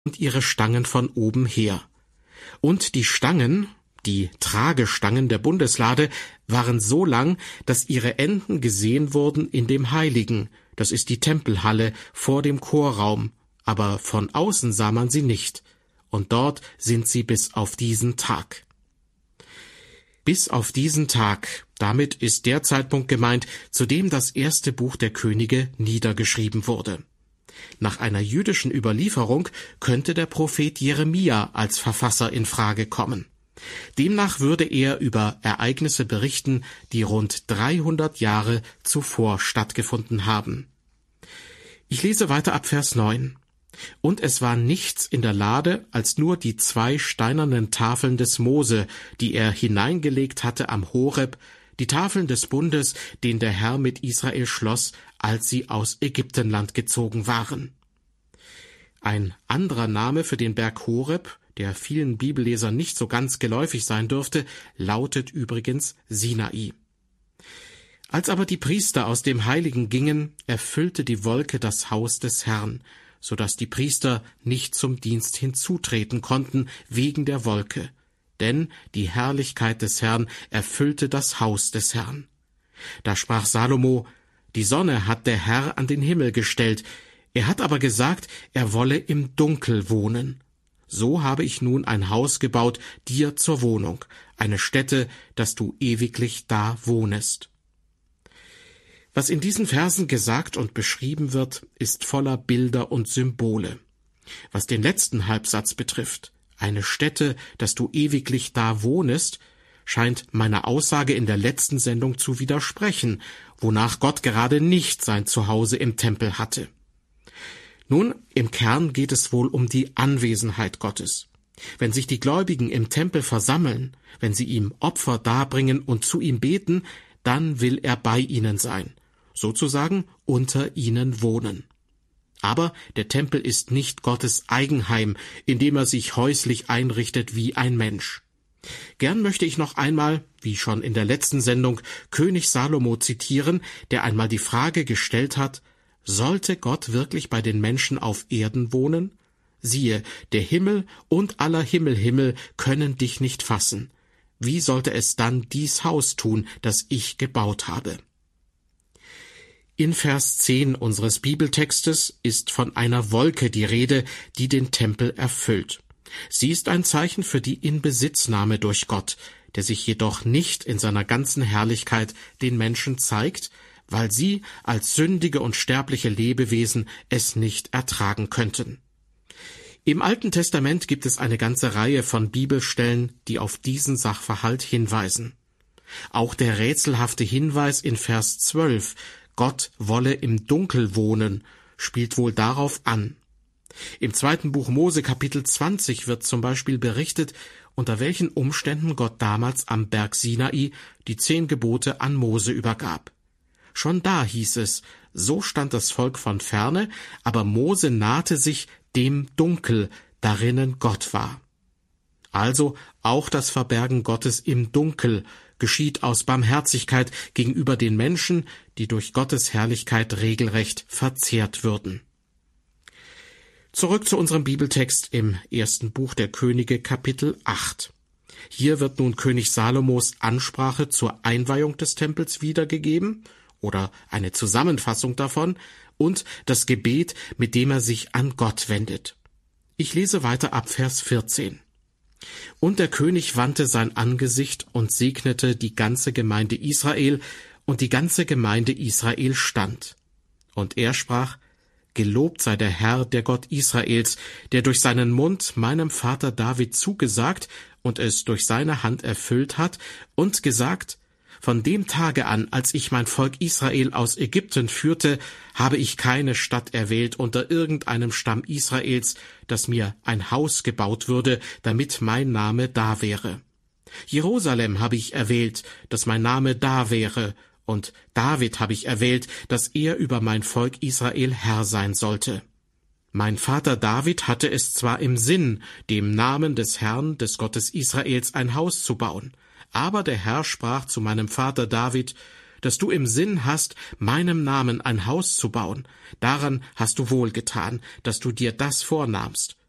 und ihre Stangen von oben her. Und die Stangen, die Tragestangen der Bundeslade, waren so lang, dass ihre Enden gesehen wurden in dem Heiligen, das ist die Tempelhalle, vor dem Chorraum, aber von außen sah man sie nicht, und dort sind sie bis auf diesen Tag. Bis auf diesen Tag, damit ist der Zeitpunkt gemeint, zu dem das erste Buch der Könige niedergeschrieben wurde. Nach einer jüdischen Überlieferung könnte der Prophet Jeremia als Verfasser in Frage kommen. Demnach würde er über Ereignisse berichten, die rund 300 Jahre zuvor stattgefunden haben. Ich lese weiter ab Vers 9. Und es war nichts in der Lade, als nur die 2 steinernen Tafeln des Mose, die er hineingelegt hatte am Horeb, die Tafeln des Bundes, den der Herr mit Israel schloss, als sie aus Ägyptenland gezogen waren. Ein anderer Name für den Berg Horeb, der vielen Bibellesern nicht so ganz geläufig sein dürfte, lautet übrigens Sinai. Als aber die Priester aus dem Heiligen gingen, erfüllte die Wolke das Haus des Herrn, so dass die Priester nicht zum Dienst hinzutreten konnten wegen der Wolke, denn die Herrlichkeit des Herrn erfüllte das Haus des Herrn. Da sprach Salomo: Die Sonne hat der Herr an den Himmel gestellt, er hat aber gesagt, er wolle im Dunkel wohnen. So habe ich nun ein Haus gebaut, dir zur Wohnung, eine Stätte, dass du ewiglich da wohnest. Was in diesen Versen gesagt und beschrieben wird, ist voller Bilder und Symbole. Was den letzten Halbsatz betrifft, eine Stätte, dass du ewiglich da wohnest, scheint meiner Aussage in der letzten Sendung zu widersprechen, wonach Gott gerade nicht sein Zuhause im Tempel hatte. Nun, im Kern geht es wohl um die Anwesenheit Gottes. Wenn sich die Gläubigen im Tempel versammeln, wenn sie ihm Opfer darbringen und zu ihm beten, dann will er bei ihnen sein, sozusagen unter ihnen wohnen. Aber der Tempel ist nicht Gottes Eigenheim, in dem er sich häuslich einrichtet wie ein Mensch. Gern möchte ich noch einmal, wie schon in der letzten Sendung, König Salomo zitieren, der einmal die Frage gestellt hat: Sollte Gott wirklich bei den Menschen auf Erden wohnen? Siehe, der Himmel und aller Himmel können dich nicht fassen. Wie sollte es dann dies Haus tun, das ich gebaut habe? In Vers 10 unseres Bibeltextes ist von einer Wolke die Rede, die den Tempel erfüllt. Sie ist ein Zeichen für die Inbesitznahme durch Gott, der sich jedoch nicht in seiner ganzen Herrlichkeit den Menschen zeigt, weil sie als sündige und sterbliche Lebewesen es nicht ertragen könnten. Im Alten Testament gibt es eine ganze Reihe von Bibelstellen, die auf diesen Sachverhalt hinweisen. Auch der rätselhafte Hinweis in Vers 12, Gott wolle im Dunkel wohnen, spielt wohl darauf an. Im 2. Buch Mose Kapitel 20 wird zum Beispiel berichtet, unter welchen Umständen Gott damals am Berg Sinai die 10 Gebote an Mose übergab. Schon da hieß es, so stand das Volk von ferne, aber Mose nahte sich dem Dunkel, darinnen Gott war. Also auch das Verbergen Gottes im Dunkel geschieht aus Barmherzigkeit gegenüber den Menschen, die durch Gottes Herrlichkeit regelrecht verzehrt würden. Zurück zu unserem Bibeltext im 1. Buch der Könige, Kapitel 8. Hier wird nun König Salomos Ansprache zur Einweihung des Tempels wiedergegeben, oder eine Zusammenfassung davon, und das Gebet, mit dem er sich an Gott wendet. Ich lese weiter ab Vers 14. Und der König wandte sein Angesicht und segnete die ganze Gemeinde Israel, und die ganze Gemeinde Israel stand. Und er sprach: Gelobt sei der Herr, der Gott Israels, der durch seinen Mund meinem Vater David zugesagt und es durch seine Hand erfüllt hat und gesagt: Von dem Tage an, als ich mein Volk Israel aus Ägypten führte, habe ich keine Stadt erwählt unter irgendeinem Stamm Israels, dass mir ein Haus gebaut würde, damit mein Name da wäre. Jerusalem habe ich erwählt, dass mein Name da wäre, und David habe ich erwählt, dass er über mein Volk Israel Herr sein sollte. Mein Vater David hatte es zwar im Sinn, dem Namen des Herrn, des Gottes Israels, ein Haus zu bauen, aber der Herr sprach zu meinem Vater David: Dass du im Sinn hast, meinem Namen ein Haus zu bauen, daran hast du wohlgetan, dass du dir das vornahmst.